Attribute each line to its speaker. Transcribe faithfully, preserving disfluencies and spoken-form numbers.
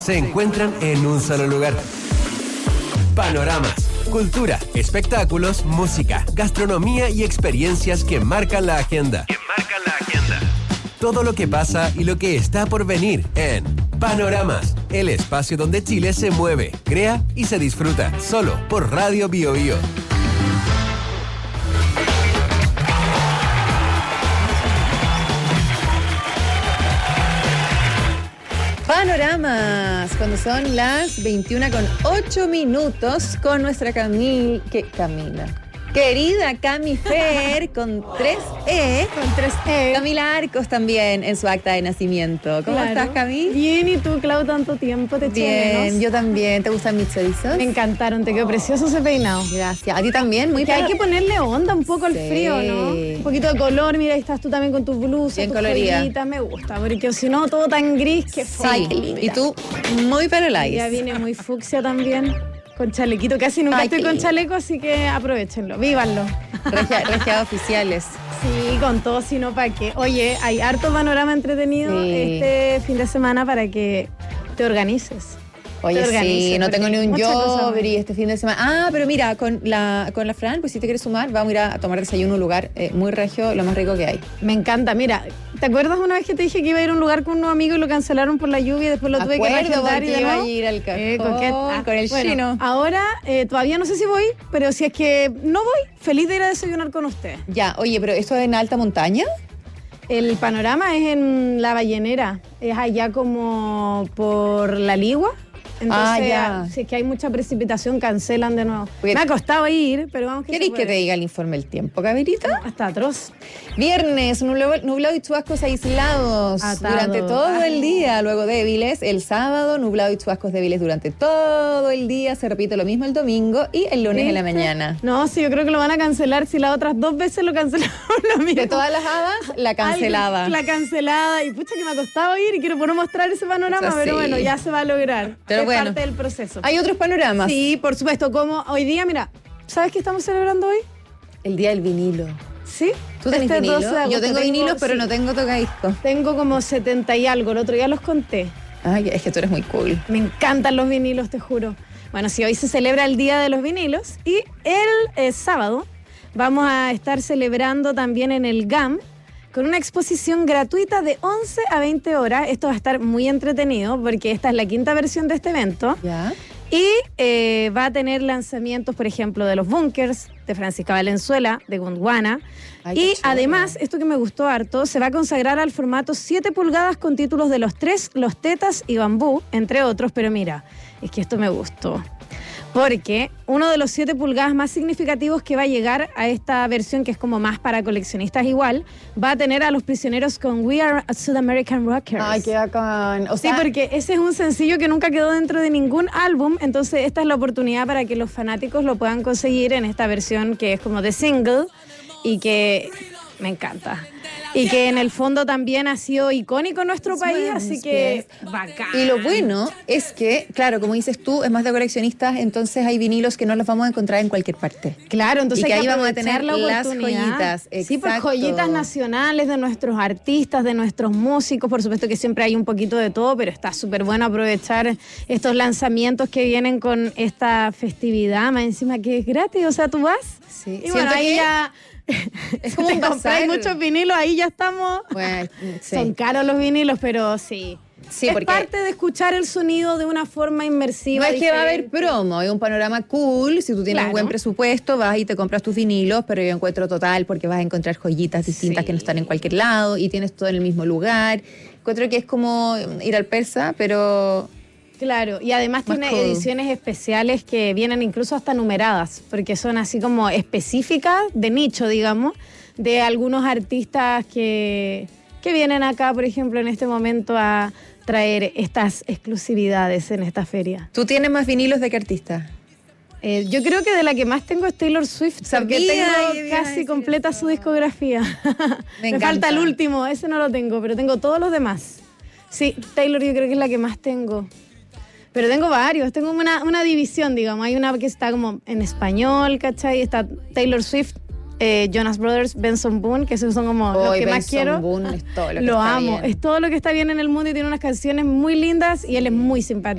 Speaker 1: se encuentran en un solo lugar. Panoramas, cultura, espectáculos, música, gastronomía y experiencias que marcan la agenda. Que marcan la agenda. Todo lo que pasa y lo que está por venir en Panoramas, el espacio donde Chile se mueve, crea y se disfruta, solo por Radio Bio Bio.
Speaker 2: Panoramas, cuando son las veintiuna con ocho minutos, con nuestra Camil, que Camila, querida Cami Fer, con tres E,
Speaker 3: con tres E.
Speaker 2: Camila Arcos también en su acta de nacimiento. ¿Cómo
Speaker 3: claro.
Speaker 2: estás, Cami?
Speaker 3: Bien, ¿y tú, Clau? Tanto tiempo, te eché de
Speaker 2: Bien,
Speaker 3: menos.
Speaker 2: yo también. ¿Te gustan mis chorizos?
Speaker 3: Me encantaron, te quedó precioso ese peinado.
Speaker 2: Gracias. ¿A ti también? Muy
Speaker 3: que hay que ponerle onda un poco al
Speaker 2: sí.
Speaker 3: frío, ¿no? Un poquito de color, mira, ahí estás tú también con tus blusas,
Speaker 2: bien
Speaker 3: tus
Speaker 2: colorida.
Speaker 3: joyitas, me gusta, porque si no, todo tan gris que fue.
Speaker 2: Sí. Y tú, muy perolais.
Speaker 3: Ya viene muy fucsia también, con chalequito. Casi nunca
Speaker 2: Ay,
Speaker 3: estoy
Speaker 2: qué
Speaker 3: con
Speaker 2: lindo.
Speaker 3: chaleco, así que aprovechenlo, vívanlo.
Speaker 2: Regia, regia oficiales.
Speaker 3: Sí, con todo, si no, ¿para qué? Oye, hay harto panorama entretenido
Speaker 2: Sí.
Speaker 3: este fin de semana para que te organices.
Speaker 2: Oye,
Speaker 3: Te organices,
Speaker 2: sí, no tengo ni un
Speaker 3: muchas cosas
Speaker 2: job
Speaker 3: más.
Speaker 2: y este fin de semana. Ah, pero mira, con la, con la Fran, pues si te quieres sumar, vamos a ir a tomar desayuno a un lugar eh, muy regio, lo más rico que hay.
Speaker 3: Me encanta. Mira, ¿te acuerdas una vez que te dije que iba a ir a un lugar con unos amigos y lo cancelaron por la lluvia y después lo tuve que
Speaker 2: Acuerdo,
Speaker 3: reagendar y
Speaker 2: porque
Speaker 3: de
Speaker 2: iba
Speaker 3: nuevo?
Speaker 2: a ir al cajón,
Speaker 3: Eh, con, qué- ah,
Speaker 2: con el
Speaker 3: bueno,
Speaker 2: chino.
Speaker 3: Ahora eh, todavía no sé si voy, pero si es que no voy, feliz de ir a desayunar con usted.
Speaker 2: Ya, oye, pero ¿esto es en alta montaña?
Speaker 3: El panorama es en La Ballenera, es allá como por La Ligua. Entonces,
Speaker 2: Ah, ya.
Speaker 3: si es que hay mucha precipitación, cancelan de nuevo.
Speaker 2: Porque-
Speaker 3: Me ha costado ir, pero vamos que se
Speaker 2: ¿Queréis que
Speaker 3: puede.
Speaker 2: te diga el informe del tiempo, Caberita?
Speaker 3: Hasta atroz.
Speaker 2: Viernes, nublado, nublado y chubascos aislados
Speaker 3: Atado.
Speaker 2: durante todo
Speaker 3: Ay.
Speaker 2: el día, luego débiles. El sábado, nublado y chubascos débiles durante todo el día. Se repite lo mismo el domingo y el lunes en la
Speaker 3: ¿Viste?
Speaker 2: mañana.
Speaker 3: No, sí, yo creo que lo van a cancelar si las otras dos veces lo cancelaron lo mismo.
Speaker 2: De todas las hadas, la cancelada.
Speaker 3: Algo, la cancelada. Y pucha que me ha costado ir y quiero por no mostrar ese panorama,
Speaker 2: Eso
Speaker 3: pero
Speaker 2: sí.
Speaker 3: bueno, ya se va a lograr.
Speaker 2: Pero
Speaker 3: es
Speaker 2: bueno.
Speaker 3: parte del proceso.
Speaker 2: Hay otros panoramas.
Speaker 3: Sí, por supuesto. Como hoy día, mira, ¿sabes qué estamos celebrando hoy?
Speaker 2: El día del vinilo.
Speaker 3: ¿Sí?
Speaker 2: ¿Tú tenés
Speaker 3: Este
Speaker 2: vinilo?
Speaker 3: doce de agosto
Speaker 2: Yo tengo vinilos, pero
Speaker 3: sí.
Speaker 2: no tengo tocadiscos.
Speaker 3: Tengo como setenta y algo, el otro día los conté.
Speaker 2: Ay, es que tú eres muy cool.
Speaker 3: Me encantan los vinilos, te juro. Bueno, sí, hoy se celebra el Día de los Vinilos y el eh, sábado vamos a estar celebrando también en el G A M con una exposición gratuita de once a veinte horas. Esto va a estar muy entretenido porque esta es la quinta versión de este evento.
Speaker 2: ¿Ya?
Speaker 3: Y eh, va a tener lanzamientos, por ejemplo, de Los Bunkers, de Francisca Valenzuela, de Gondwana.
Speaker 2: Ay, qué
Speaker 3: Y
Speaker 2: chulo.
Speaker 3: además, esto que me gustó harto, se va a consagrar al formato siete pulgadas con títulos de Los Tres, Los Tetas y Bambú, entre otros. Pero mira, es que esto me gustó. Porque uno de los siete pulgadas más significativos que va a llegar a esta versión, que es como más para coleccionistas igual, va a tener a Los Prisioneros con We Are South American Rockers.
Speaker 2: Ay, qué bacán. O
Speaker 3: Sí,
Speaker 2: sea,
Speaker 3: porque ese es un sencillo que nunca quedó dentro de ningún álbum, entonces esta es la oportunidad para que los fanáticos lo puedan conseguir en esta versión que es como de single y que me encanta. Y que en el fondo también ha sido icónico en nuestro país, así que bacán.
Speaker 2: y lo bueno es que, claro, como dices tú, es más de coleccionistas, entonces hay vinilos que no los vamos a encontrar en cualquier parte.
Speaker 3: Claro, entonces
Speaker 2: Y que
Speaker 3: hay
Speaker 2: ahí
Speaker 3: que
Speaker 2: vamos a
Speaker 3: aprovechar
Speaker 2: tener
Speaker 3: la
Speaker 2: las
Speaker 3: oportunidad.
Speaker 2: joyitas,
Speaker 3: Sí, pues
Speaker 2: exacto.
Speaker 3: joyitas nacionales de nuestros artistas, de nuestros músicos. Por supuesto que siempre hay un poquito de todo, pero está súper bueno aprovechar estos lanzamientos que vienen con esta festividad, más encima que es gratis, o sea, tú vas.
Speaker 2: Sí.
Speaker 3: Y
Speaker 2: Siento
Speaker 3: bueno, ahí
Speaker 2: que
Speaker 3: ya...
Speaker 2: es como
Speaker 3: te
Speaker 2: un
Speaker 3: compráis
Speaker 2: bazar.
Speaker 3: muchos vinilos, ahí ya estamos...
Speaker 2: Bueno, sí.
Speaker 3: Son caros los vinilos, pero sí.
Speaker 2: Sí,
Speaker 3: es
Speaker 2: porque-
Speaker 3: parte de escuchar el sonido de una forma inmersiva.
Speaker 2: No es que va a haber
Speaker 3: diferente.
Speaker 2: promo, es un panorama cool. Si tú tienes
Speaker 3: Claro.
Speaker 2: un buen presupuesto, vas y te compras tus vinilos, pero yo encuentro total porque vas a encontrar joyitas distintas
Speaker 3: Sí.
Speaker 2: que no están en cualquier lado y tienes todo en el mismo lugar. Encuentro que es como ir al persa, pero
Speaker 3: Claro, y además
Speaker 2: Más
Speaker 3: tiene
Speaker 2: cool.
Speaker 3: ediciones especiales que vienen incluso hasta numeradas, porque son así como específicas, de nicho, digamos, de algunos artistas que, que vienen acá, por ejemplo, en este momento a traer estas exclusividades en esta feria.
Speaker 2: ¿tú tienes más vinilos de qué artista?
Speaker 3: Eh, yo creo que de la que más tengo es Taylor Swift,
Speaker 2: Sabía
Speaker 3: porque
Speaker 2: que
Speaker 3: tengo
Speaker 2: ibas a
Speaker 3: casi
Speaker 2: decir
Speaker 3: completa
Speaker 2: eso.
Speaker 3: su discografía.
Speaker 2: Me
Speaker 3: Me falta
Speaker 2: encanta.
Speaker 3: el último, ese no lo tengo, pero tengo todos los demás. Sí, Taylor yo creo que es la que más tengo. Pero tengo varios, tengo una, una división, digamos. Hay una que está como en español, ¿cachai? Está Taylor Swift Eh, Jonas Brothers, Benson Boone, que esos son como
Speaker 2: Hoy
Speaker 3: los que
Speaker 2: Benson
Speaker 3: más quiero.
Speaker 2: Boone es todo lo que
Speaker 3: Lo
Speaker 2: está
Speaker 3: amo.
Speaker 2: bien.
Speaker 3: Es todo lo que está bien en el mundo y tiene unas canciones muy lindas y él es muy simpático.